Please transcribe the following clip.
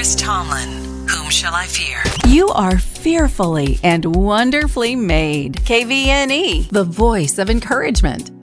Chris Tomlin. Whom shall I fear? You are fearfully and wonderfully made. KVNE, the voice of encouragement.